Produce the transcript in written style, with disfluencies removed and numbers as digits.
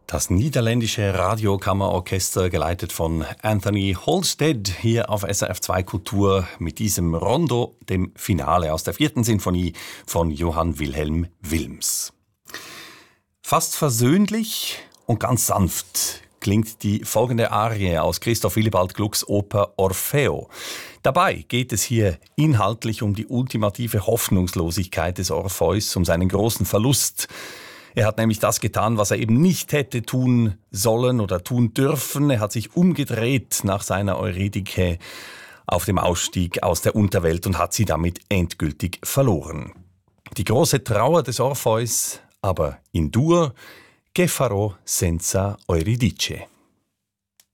Das niederländische Radiokammerorchester, geleitet von Anthony Holsted, hier auf SRF 2 Kultur mit diesem Rondo, dem Finale aus der 4. Sinfonie von Johann Wilhelm Wilms. Fast versöhnlich und ganz sanft klingt die folgende Arie aus Christoph Willibald Glucks Oper Orfeo. Dabei geht es hier inhaltlich um die ultimative Hoffnungslosigkeit des Orpheus, um seinen großen Verlust. Er hat nämlich das getan, was er eben nicht hätte tun sollen oder tun dürfen. Er hat sich umgedreht nach seiner Eurydike auf dem Ausstieg aus der Unterwelt und hat sie damit endgültig verloren. Die große Trauer des Orpheus aber in Dur, che farò senza Euridice.